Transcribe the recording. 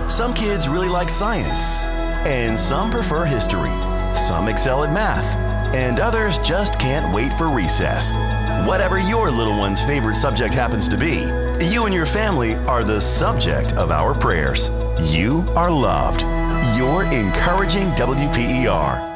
Some kids really like science, and some prefer history. Some excel at math, and others just can't wait for recess. Whatever your little one's favorite subject happens to be, you and your family are the subject of our prayers. You are loved. You're encouraging WPER.